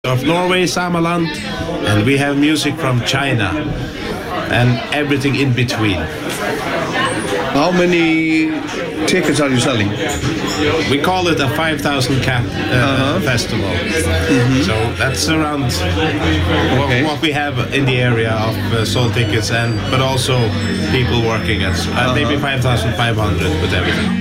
Of Norway, Samaland, and we have music from China and everything in between. How many tickets are you selling? We call it a 5,000 cap festival. So that's around what we have in the area of sold tickets, but also people working at maybe 5,500 with everything.